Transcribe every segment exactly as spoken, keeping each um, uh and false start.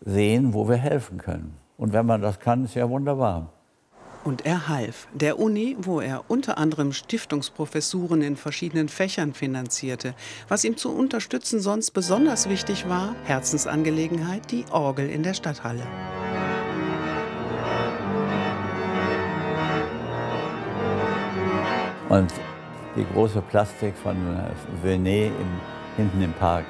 sehen, wo wir helfen können. Und wenn man das kann, ist ja wunderbar. Und er half der Uni, wo er unter anderem Stiftungsprofessuren in verschiedenen Fächern finanzierte. Was ihm zu unterstützen sonst besonders wichtig war, Herzensangelegenheit, die Orgel in der Stadthalle. Und die große Plastik von Venet im, hinten im Park.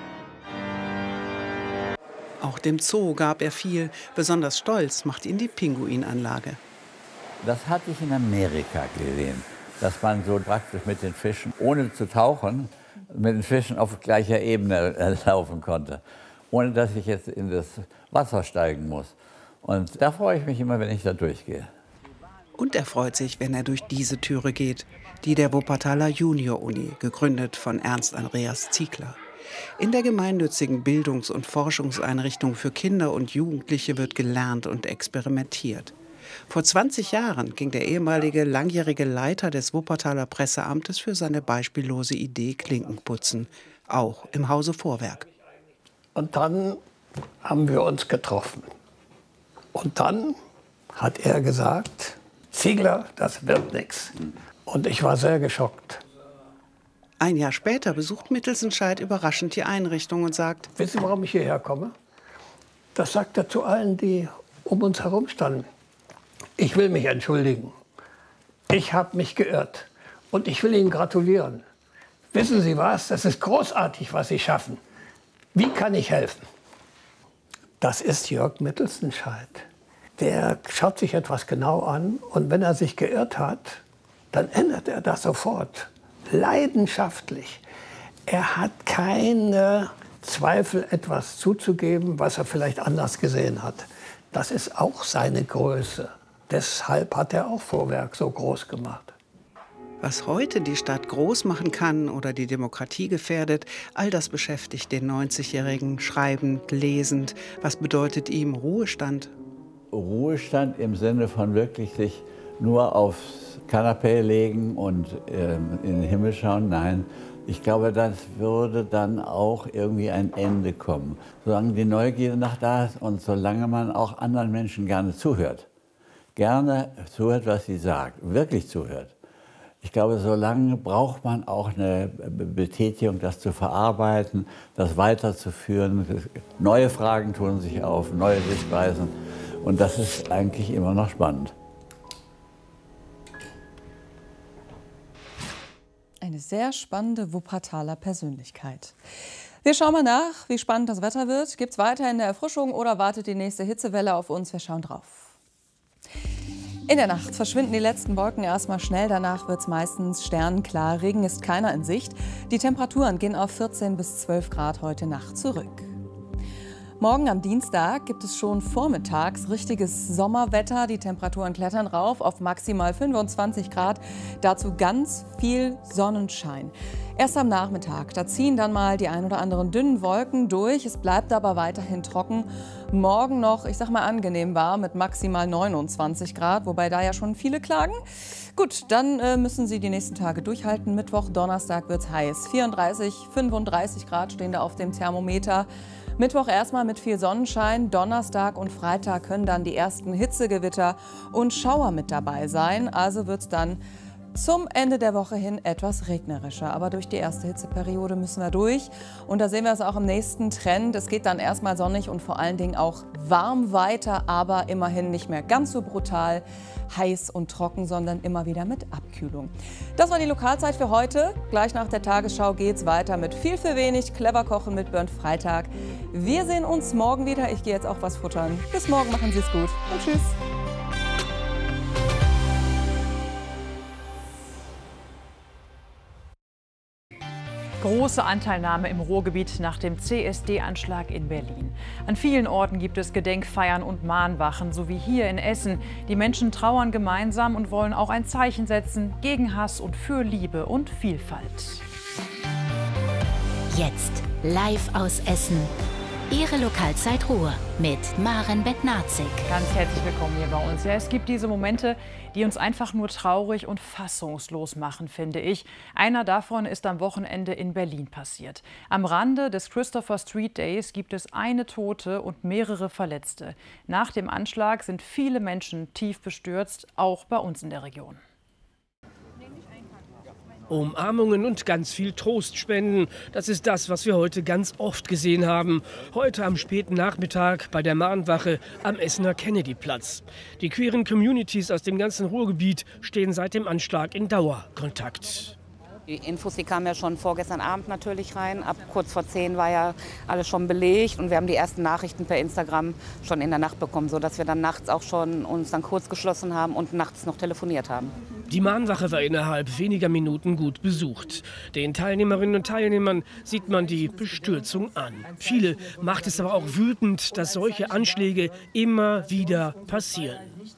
Auch dem Zoo gab er viel. Besonders stolz macht ihn die Pinguinanlage. Das hatte ich in Amerika gesehen, dass man so praktisch mit den Fischen, ohne zu tauchen, mit den Fischen auf gleicher Ebene laufen konnte, ohne dass ich jetzt in das Wasser steigen muss. Und da freue ich mich immer, wenn ich da durchgehe. Und er freut sich, wenn er durch diese Türe geht, die der Wuppertaler Junior-Uni, gegründet von Ernst Andreas Ziegler. In der gemeinnützigen Bildungs- und Forschungseinrichtung für Kinder und Jugendliche wird gelernt und experimentiert. Vor zwanzig Jahren ging der ehemalige langjährige Leiter des Wuppertaler Presseamtes für seine beispiellose Idee Klinkenputzen, auch im Hause Vorwerk. Und dann haben wir uns getroffen. Und dann hat er gesagt, Ziegler, das wird nichts. Und ich war sehr geschockt. Ein Jahr später besucht Mittelsenscheid überraschend die Einrichtung und sagt: Wissen Sie, warum ich hierher komme? Das sagt er zu allen, die um uns herum standen. Ich will mich entschuldigen. Ich habe mich geirrt. Und ich will Ihnen gratulieren. Wissen Sie was? Das ist großartig, was Sie schaffen. Wie kann ich helfen? Das ist Jörg Mittelsenscheid. Der schaut sich etwas genau an. Und wenn er sich geirrt hat, dann ändert er das sofort. Leidenschaftlich. Er hat keine Zweifel, etwas zuzugeben, was er vielleicht anders gesehen hat. Das ist auch seine Größe. Deshalb hat er auch Vorwerk so groß gemacht. Was heute die Stadt groß machen kann oder die Demokratie gefährdet, all das beschäftigt den neunzigjährigen schreibend, lesend. Was bedeutet ihm Ruhestand? Ruhestand im Sinne von wirklich sich nur aufs Kanapee legen und ähm, in den Himmel schauen? Nein, ich glaube, das würde dann auch irgendwie ein Ende kommen. Solange die Neugierde noch da ist und solange man auch anderen Menschen gerne zuhört. Gerne zuhört, was sie sagt, wirklich zuhört. Ich glaube, solange braucht man auch eine Betätigung, das zu verarbeiten, das weiterzuführen. Neue Fragen tun sich auf, neue Sichtweisen. Und das ist eigentlich immer noch spannend. Eine sehr spannende Wuppertaler Persönlichkeit. Wir schauen mal nach, wie spannend das Wetter wird. Gibt es weiterhin eine Erfrischung oder wartet die nächste Hitzewelle auf uns? Wir schauen drauf. In der Nacht verschwinden die letzten Wolken erstmal schnell. Danach wird es meistens sternenklar. Regen ist keiner in Sicht. Die Temperaturen gehen auf vierzehn bis zwölf Grad heute Nacht zurück. Morgen am Dienstag gibt es schon vormittags richtiges Sommerwetter. Die Temperaturen klettern rauf auf maximal fünfundzwanzig Grad. Dazu ganz viel Sonnenschein. Erst am Nachmittag, da ziehen dann mal die ein oder anderen dünnen Wolken durch. Es bleibt aber weiterhin trocken. Morgen noch, ich sag mal, angenehm warm mit maximal neunundzwanzig Grad, wobei da ja schon viele klagen. Gut, dann äh, müssen Sie die nächsten Tage durchhalten. Mittwoch, Donnerstag wird es heiß. vierunddreißig, fünfunddreißig Grad stehen da auf dem Thermometer. Mittwoch erstmal mit viel Sonnenschein, Donnerstag und Freitag können dann die ersten Hitzegewitter und Schauer mit dabei sein. Also wird es dann zum Ende der Woche hin etwas regnerischer. Aber durch die erste Hitzeperiode müssen wir durch. Und da sehen wir es auch im nächsten Trend. Es geht dann erstmal sonnig und vor allen Dingen auch warm weiter, aber immerhin nicht mehr ganz so brutal heiß und trocken, sondern immer wieder mit Abkühlung. Das war die Lokalzeit für heute. Gleich nach der Tagesschau geht es weiter mit viel für wenig. Clever kochen mit Bernd Freitag. Wir sehen uns morgen wieder. Ich gehe jetzt auch was futtern. Bis morgen, machen Sie es gut und tschüss. Große Anteilnahme im Ruhrgebiet nach dem C S D-Anschlag in Berlin. An vielen Orten gibt es Gedenkfeiern und Mahnwachen, so wie hier in Essen. Die Menschen trauern gemeinsam und wollen auch ein Zeichen setzen gegen Hass und für Liebe und Vielfalt. Jetzt live aus Essen. Ihre Lokalzeit Ruhr mit Maren Bednarzik. Ganz herzlich willkommen hier bei uns. Ja, es gibt diese Momente, die uns einfach nur traurig und fassungslos machen, finde ich. Einer davon ist am Wochenende in Berlin passiert. Am Rande des Christopher Street Days gibt es eine Tote und mehrere Verletzte. Nach dem Anschlag sind viele Menschen tief bestürzt, auch bei uns in der Region. Umarmungen und ganz viel Trost spenden. Das ist das, was wir heute ganz oft gesehen haben. Heute am späten Nachmittag bei der Mahnwache am Essener Kennedy-Platz. Die queeren Communities aus dem ganzen Ruhrgebiet stehen seit dem Anschlag in Dauerkontakt. Die Infos, die kamen ja schon vorgestern Abend natürlich rein. Ab kurz vor zehn war ja alles schon belegt und wir haben die ersten Nachrichten per Instagram schon in der Nacht bekommen, sodass wir dann nachts auch schon uns dann kurz geschlossen haben und nachts noch telefoniert haben. Die Mahnwache war innerhalb weniger Minuten gut besucht. Den Teilnehmerinnen und Teilnehmern sieht man die Bestürzung an. Viele macht es aber auch wütend, dass solche Anschläge immer wieder passieren.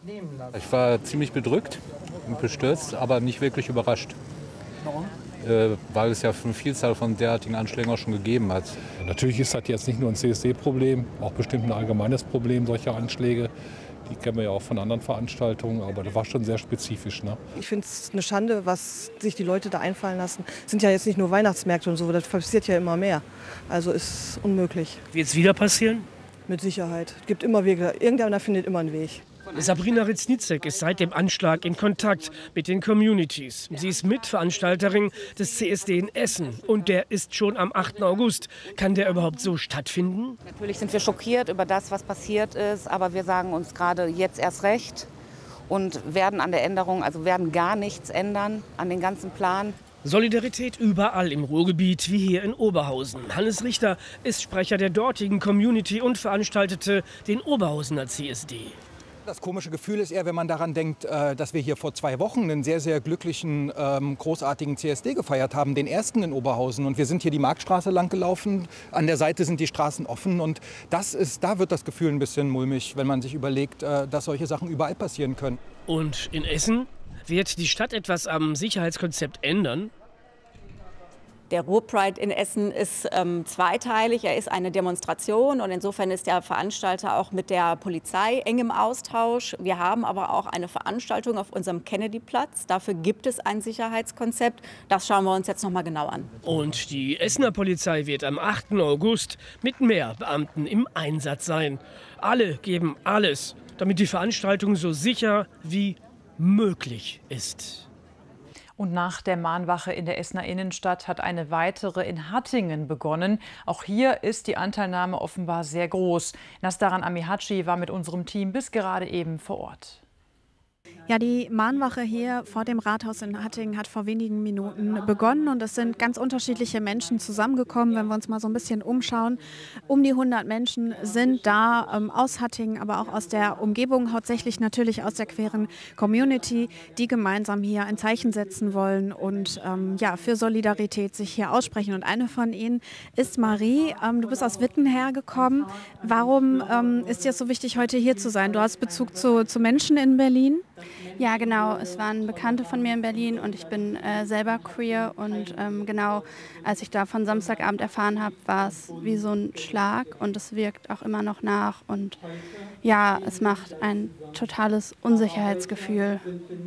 Ich war ziemlich bedrückt und bestürzt, aber nicht wirklich überrascht. Warum? Äh, weil es ja eine Vielzahl von derartigen Anschlägen auch schon gegeben hat. Natürlich ist das jetzt nicht nur ein C S D-Problem, auch bestimmt ein allgemeines Problem solcher Anschläge. Die kennen wir ja auch von anderen Veranstaltungen, aber das war schon sehr spezifisch. Ne? Ich finde es eine Schande, was sich die Leute da einfallen lassen. Es sind ja jetzt nicht nur Weihnachtsmärkte und so, das passiert ja immer mehr. Also ist unmöglich. Wird es wieder passieren? Mit Sicherheit. Es gibt immer Wege. Irgendeiner findet immer einen Weg. Sabrina Ritznitzek ist seit dem Anschlag in Kontakt mit den Communities. Sie ist Mitveranstalterin des C S D in Essen und der ist schon am achten August. Kann der überhaupt so stattfinden? Natürlich sind wir schockiert über das, was passiert ist, aber wir sagen uns gerade jetzt erst recht und werden an der Änderung, also werden gar nichts ändern an den ganzen Plan. Solidarität überall im Ruhrgebiet, wie hier in Oberhausen. Hannes Richter ist Sprecher der dortigen Community und veranstaltete den Oberhausener C S D. Das komische Gefühl ist eher, wenn man daran denkt, dass wir hier vor zwei Wochen einen sehr, sehr glücklichen, großartigen C S D gefeiert haben, den ersten in Oberhausen. Und wir sind hier die Marktstraße lang gelaufen, an der Seite sind die Straßen offen. Und das ist, da wird das Gefühl ein bisschen mulmig, wenn man sich überlegt, dass solche Sachen überall passieren können. Und in Essen wird die Stadt etwas am Sicherheitskonzept ändern? Der Ruhr-Pride in Essen ist ähm, zweiteilig. Er ist eine Demonstration und insofern ist der Veranstalter auch mit der Polizei eng im Austausch. Wir haben aber auch eine Veranstaltung auf unserem Kennedy-Platz. Dafür gibt es ein Sicherheitskonzept. Das schauen wir uns jetzt noch mal genau an. Und die Essener Polizei wird am achten August mit mehr Beamten im Einsatz sein. Alle geben alles, damit die Veranstaltung so sicher wie möglich ist. Und nach der Mahnwache in der Essener Innenstadt hat eine weitere in Hattingen begonnen. Auch hier ist die Anteilnahme offenbar sehr groß. Nasdaran Amihaci war mit unserem Team bis gerade eben vor Ort. Ja, die Mahnwache hier vor dem Rathaus in Hattingen hat vor wenigen Minuten begonnen und es sind ganz unterschiedliche Menschen zusammengekommen. Wenn wir uns mal so ein bisschen umschauen, um die hundert Menschen sind da ähm, aus Hattingen, aber auch aus der Umgebung, hauptsächlich natürlich aus der queeren Community, die gemeinsam hier ein Zeichen setzen wollen und ähm, ja, für Solidarität sich hier aussprechen. Und eine von ihnen ist Marie. Ähm, du bist aus Witten hergekommen. Warum ähm, ist dir es so wichtig, heute hier zu sein? Du hast Bezug zu, zu Menschen in Berlin? Ja, genau. Es waren Bekannte von mir in Berlin und ich bin äh, selber queer. Und ähm, genau, als ich davon Samstagabend erfahren habe, war es wie so ein Schlag und es wirkt auch immer noch nach. Und ja, es macht ein totales Unsicherheitsgefühl.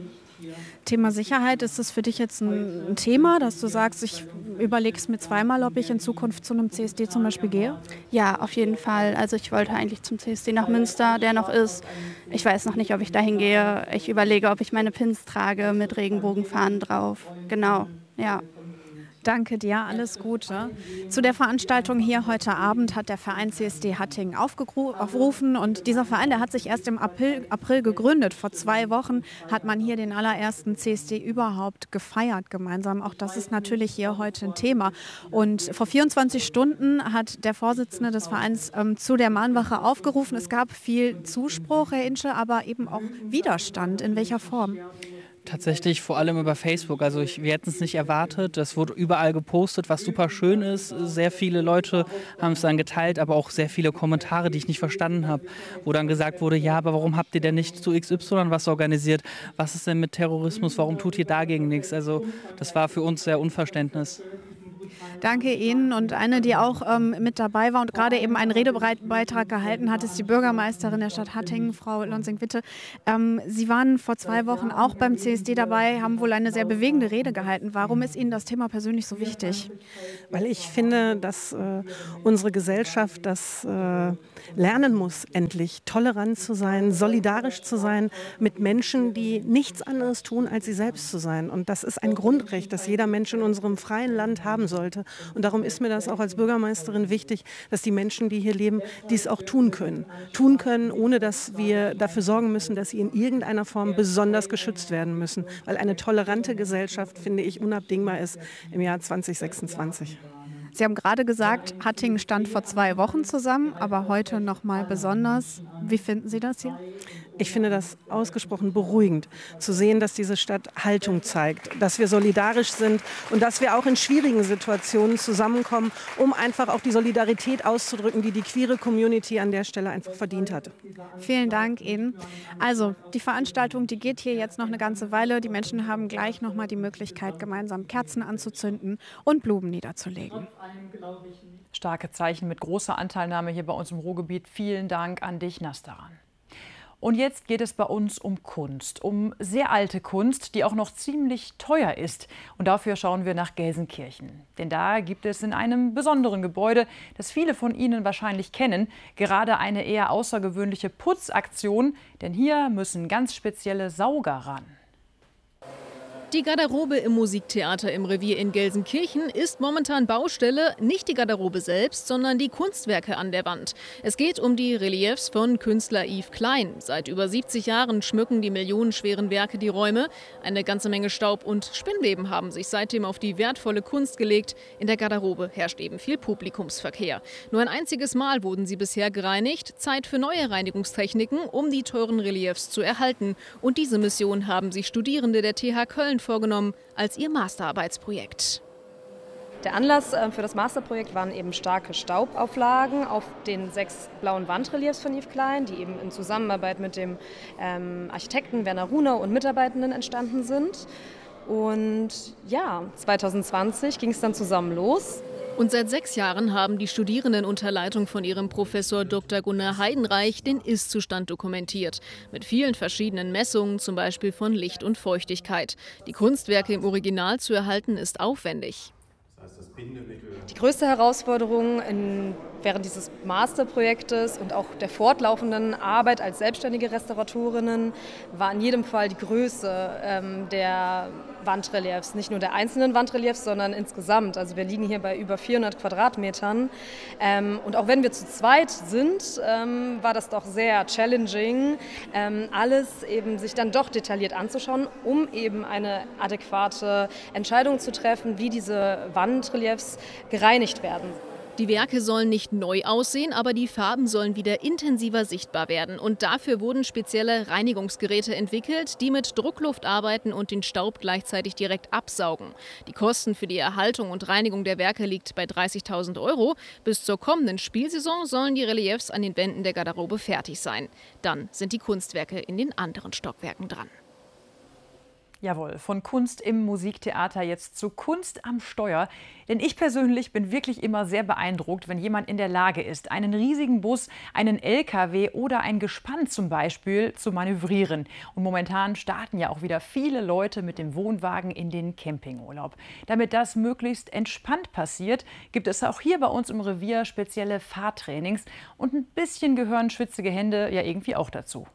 Thema Sicherheit, ist das für dich jetzt ein, ein Thema, dass du sagst, ich überlege es mir zweimal, ob ich in Zukunft zu einem C S D zum Beispiel gehe? Ja, auf jeden Fall. Also ich wollte eigentlich zum C S D nach Münster, der noch ist. Ich weiß noch nicht, ob ich dahin gehe. Ich überlege, ob ich meine Pins trage mit Regenbogenfahnen drauf. Genau, ja. Danke dir, alles Gute. Zu der Veranstaltung hier heute Abend hat der Verein C S D Hattingen aufgerufen und dieser Verein, der hat sich erst im April, April gegründet. Vor zwei Wochen hat man hier den allerersten C S D überhaupt gefeiert gemeinsam. Auch das ist natürlich hier heute ein Thema. Und vor vierundzwanzig Stunden hat der Vorsitzende des Vereins ähm, zu der Mahnwache aufgerufen. Es gab viel Zuspruch, Herr Insche, aber eben auch Widerstand. In welcher Form? Tatsächlich vor allem über Facebook. Also ich, wir hätten es nicht erwartet. Das wurde überall gepostet, was super schön ist. Sehr viele Leute haben es dann geteilt, aber auch sehr viele Kommentare, die ich nicht verstanden habe, wo dann gesagt wurde, ja, aber warum habt ihr denn nicht zu X Y was organisiert? Was ist denn mit Terrorismus? Warum tut ihr dagegen nichts? Also das war für uns sehr Unverständnis. Danke Ihnen. Und eine, die auch ähm, mit dabei war und gerade eben einen Redebeitrag gehalten hat, ist die Bürgermeisterin der Stadt Hattingen, Frau Lonsing-Witte. Ähm, Sie waren vor zwei Wochen auch beim C S D dabei, haben wohl eine sehr bewegende Rede gehalten. Warum ist Ihnen das Thema persönlich so wichtig? Weil ich finde, dass äh, unsere Gesellschaft das äh, lernen muss, endlich tolerant zu sein, solidarisch zu sein mit Menschen, die nichts anderes tun, als sie selbst zu sein. Und das ist ein Grundrecht, das jeder Mensch in unserem freien Land haben sollte. Und darum ist mir das auch als Bürgermeisterin wichtig, dass die Menschen, die hier leben, dies auch tun können. Tun können, ohne dass wir dafür sorgen müssen, dass sie in irgendeiner Form besonders geschützt werden müssen. Weil eine tolerante Gesellschaft, finde ich, unabdingbar ist im Jahr zweitausendsechsundzwanzig. Sie haben gerade gesagt, Hattingen stand vor zwei Wochen zusammen, aber heute noch mal besonders. Wie finden Sie das hier? Ich finde das ausgesprochen beruhigend, zu sehen, dass diese Stadt Haltung zeigt, dass wir solidarisch sind und dass wir auch in schwierigen Situationen zusammenkommen, um einfach auch die Solidarität auszudrücken, die die queere Community an der Stelle einfach verdient hat. Vielen Dank Ihnen. Also die Veranstaltung, die geht hier jetzt noch eine ganze Weile. Die Menschen haben gleich noch mal die Möglichkeit, gemeinsam Kerzen anzuzünden und Blumen niederzulegen. Starke Zeichen mit großer Anteilnahme hier bei uns im Ruhrgebiet. Vielen Dank an dich, Nastaran. Und jetzt geht es bei uns um Kunst, um sehr alte Kunst, die auch noch ziemlich teuer ist. Und dafür schauen wir nach Gelsenkirchen. Denn da gibt es in einem besonderen Gebäude, das viele von Ihnen wahrscheinlich kennen, gerade eine eher außergewöhnliche Putzaktion. Denn hier müssen ganz spezielle Sauger ran. Die Garderobe im Musiktheater im Revier in Gelsenkirchen ist momentan Baustelle, nicht die Garderobe selbst, sondern die Kunstwerke an der Wand. Es geht um die Reliefs von Künstler Yves Klein. Seit über siebzig Jahren schmücken die millionenschweren Werke die Räume. Eine ganze Menge Staub und Spinnweben haben sich seitdem auf die wertvolle Kunst gelegt. In der Garderobe herrscht eben viel Publikumsverkehr. Nur ein einziges Mal wurden sie bisher gereinigt. Zeit für neue Reinigungstechniken, um die teuren Reliefs zu erhalten. Und diese Mission haben sich Studierende der T H Köln vorgenommen als ihr Masterarbeitsprojekt. Der Anlass für das Masterprojekt waren eben starke Staubauflagen auf den sechs blauen Wandreliefs von Yves Klein, die eben in Zusammenarbeit mit dem ähm, Architekten Werner Runau und Mitarbeitenden entstanden sind. Und ja, zwanzig zwanzig ging es dann zusammen los. Und seit sechs Jahren haben die Studierenden unter Leitung von ihrem Professor Doktor Gunnar Heidenreich den Ist-Zustand dokumentiert. Mit vielen verschiedenen Messungen, zum Beispiel von Licht und Feuchtigkeit. Die Kunstwerke im Original zu erhalten, ist aufwendig. Die größte Herausforderung in, während dieses Masterprojektes und auch der fortlaufenden Arbeit als selbstständige Restauratorinnen war in jedem Fall die Größe ähm, der Wandreliefs. Nicht nur der einzelnen Wandreliefs, sondern insgesamt. Also wir liegen hier bei über vierhundert Quadratmetern. Ähm, und auch wenn wir zu zweit sind, ähm, war das doch sehr challenging, ähm, alles eben sich dann doch detailliert anzuschauen, um eben eine adäquate Entscheidung zu treffen, wie diese Wandreliefs gereinigt werden. Die Werke sollen nicht neu aussehen, aber die Farben sollen wieder intensiver sichtbar werden. Und dafür wurden spezielle Reinigungsgeräte entwickelt, die mit Druckluft arbeiten und den Staub gleichzeitig direkt absaugen. Die Kosten für die Erhaltung und Reinigung der Werke liegt bei dreißigtausend Euro. Bis zur kommenden Spielsaison sollen die Reliefs an den Wänden der Garderobe fertig sein. Dann sind die Kunstwerke in den anderen Stockwerken dran. Jawohl, von Kunst im Musiktheater jetzt zu Kunst am Steuer. Denn ich persönlich bin wirklich immer sehr beeindruckt, wenn jemand in der Lage ist, einen riesigen Bus, einen L K W oder ein Gespann zum Beispiel zu manövrieren. Und momentan starten ja auch wieder viele Leute mit dem Wohnwagen in den Campingurlaub. Damit das möglichst entspannt passiert, gibt es auch hier bei uns im Revier spezielle Fahrtrainings. Und ein bisschen gehören schwitzige Hände ja irgendwie auch dazu.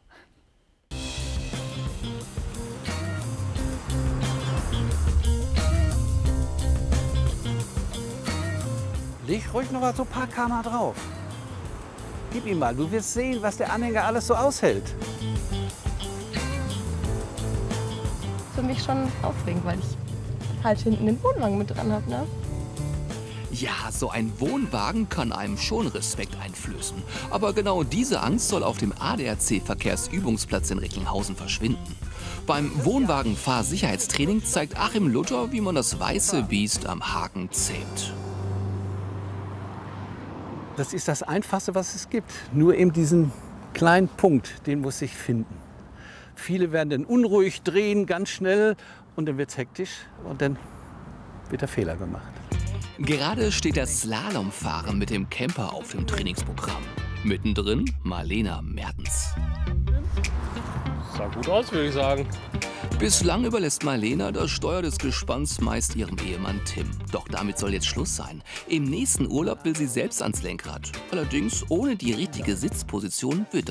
Leg ruhig noch mal so ein paar Kammer drauf. Gib ihm mal, du wirst sehen, was der Anhänger alles so aushält. Für mich schon aufregend, weil ich halt hinten den Wohnwagen mit dran habe, ne? Ja, so ein Wohnwagen kann einem schon Respekt einflößen. Aber genau diese Angst soll auf dem A D A C-Verkehrsübungsplatz in Recklinghausen verschwinden. Beim Wohnwagen-Fahrsicherheitstraining zeigt Achim Luther, wie man das weiße Biest am Haken zähmt. Das ist das Einfachste, was es gibt. Nur eben diesen kleinen Punkt, den muss ich finden. Viele werden dann unruhig, drehen ganz schnell und dann wird es hektisch und dann wird der Fehler gemacht. Gerade steht das Slalomfahren mit dem Camper auf dem Trainingsprogramm. Mittendrin Marlena Mertens. Sah gut aus, würde ich sagen. Bislang überlässt Marlena das Steuer des Gespanns meist ihrem Ehemann Tim. Doch damit soll jetzt Schluss sein. Im nächsten Urlaub will sie selbst ans Lenkrad. Allerdings ohne die richtige Sitzposition wird